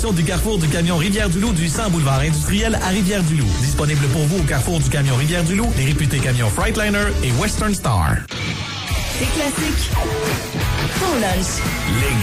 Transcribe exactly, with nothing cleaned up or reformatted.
Du carrefour du camion Rivière-du-Loup du cent boulevard industriel à Rivière-du-Loup. Disponible pour vous au carrefour du camion Rivière-du-Loup, les réputés camions Freightliner et Western Star. C'est classique. Ton lunch. Les